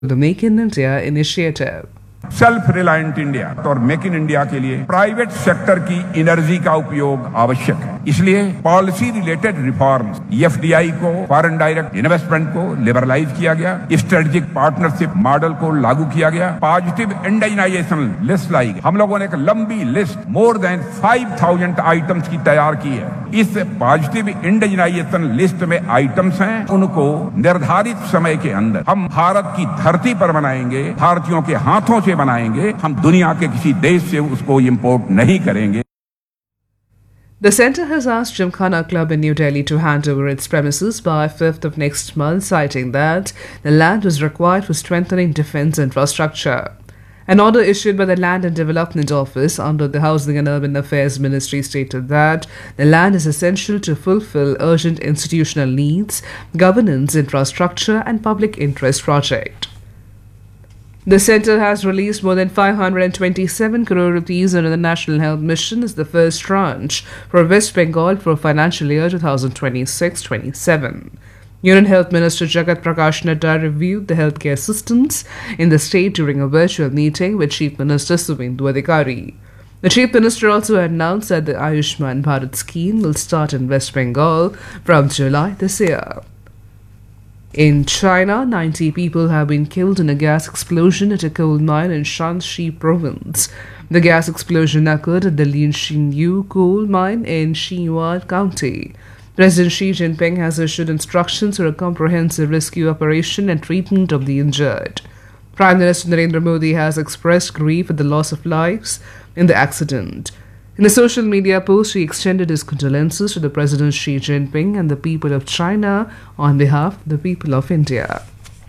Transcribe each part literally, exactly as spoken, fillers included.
the Make in India initiative. Self reliant India और make in India के लिए private sector की energy का उपयोग आवश्यक है। इसलिए पॉलिसी रिलेटेड रिफॉर्म्स, एफडीआई को, फॉरेन डायरेक्ट इन्वेस्टमेंट को लिबरलाइज किया गया, स्ट्रेटेजिक पार्टनरशिप मॉडल को लागू किया गया, पॉजिटिव इंडिजिनाइजेशन लिस्ट लाई गई। हम लोगों ने एक लंबी list more than five thousand items की तैयार की है। इस पॉजिटिव इंडिजिनाइजेशन लिस्ट में आइटम्स हैं, उनको निर्धारित समय के अंदर हम भारत की धरती पर बनाएंगे, भारतीयों के हाथों से बनाएंगे, हम दुनिया के किसी देश से उसको इंपोर्ट नहीं करेंगे। The centre has asked Gymkhana Club in New Delhi to hand over its premises by fifth of next month, citing that the land was required for strengthening defence infrastructure. An order issued by the Land and Development Office under the Housing and Urban Affairs Ministry stated that the land is essential to fulfill urgent institutional needs, governance, infrastructure and public interest projects. The centre has released more than five hundred twenty-seven crore rupees under the National Health Mission as the first tranche for West Bengal for financial year twenty twenty-six twenty-seven. Union Health Minister Jagat Prakash Nadda reviewed the healthcare systems in the state during a virtual meeting with Chief Minister Suvendu Adhikari. The Chief Minister also announced that the Ayushman Bharat scheme will start in West Bengal from July this year. In China, ninety people have been killed in a gas explosion at a coal mine in Shanxi province. The gas explosion occurred at the Linxinyu coal mine in Xinhua County. President Xi Jinping has issued instructions for a comprehensive rescue operation and treatment of the injured. Prime Minister Narendra Modi has expressed grief at the loss of lives in the accident. In a social media post, he extended his condolences to the President Xi Jinping and the people of China on behalf of the people of India.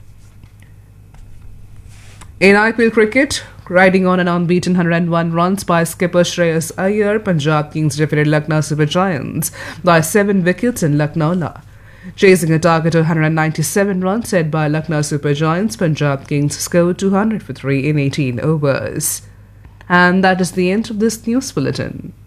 In I P L cricket, riding on an unbeaten one hundred one runs by skipper Shreyas Iyer, Punjab Kings defeated Lucknow Super Giants by seven wickets in Lucknow. Chasing a target of one hundred ninety-seven runs set by Lucknow Super Giants, Punjab Kings scored two hundred for three in eighteen overs. And that is the end of this news bulletin.